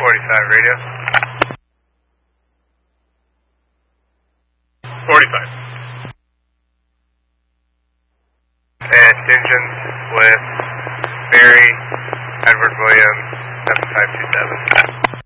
45 radio. 45. And engines with Barry, Edward Williams, 7527.